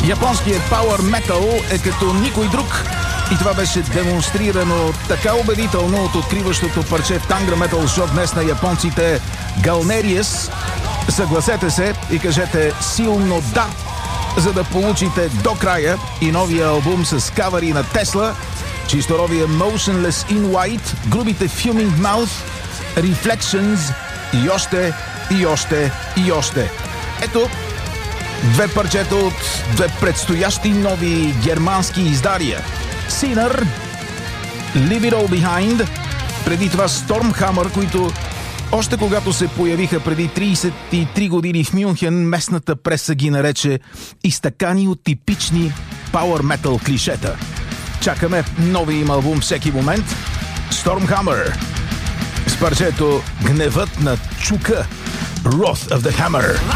Японският Power Metal е като никой друг. И това беше демонстрирано така убедително от откриващото парче в Tangra Metal Show днес на японците Galnerius. Съгласете се и кажете силно да, за да получите до края и новия албум с кавъри на Tesla, чисторовия Motionless in White, грубите Fuming Mouth, Reflections и още, и още, и още. Ето, две парчета от две предстоящи нови германски издания. Sinner, Leave It All Behind, преди това Stormhammer, които още когато се появиха преди 33 години в Мюнхен, местната преса ги нарече изтъкани от типични Power Metal клишета. Чакаме нови им албум всеки момент. Stormhammer с парчето Гневът на Чука, Wrath of the Hammer.